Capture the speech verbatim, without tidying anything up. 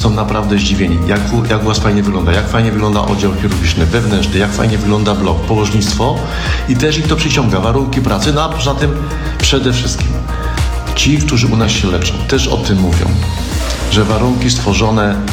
są naprawdę zdziwieni, jak, u- jak u was fajnie wygląda, jak fajnie wygląda oddział chirurgiczny, wewnętrzny, jak fajnie wygląda blok, położnictwo i też ich to przyciąga, warunki pracy, no a poza tym przede wszystkim ci, którzy u nas się leczą, też o tym mówią, że warunki stworzone